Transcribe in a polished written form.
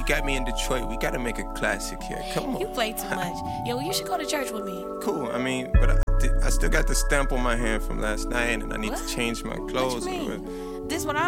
You got me in Detroit. We got to make a classic here. Come on. You play too much. Yo, you should go to church with me. Cool. I mean, but I still got the stamp on my hand from last night, and I need to change my clothes. What you mean? This what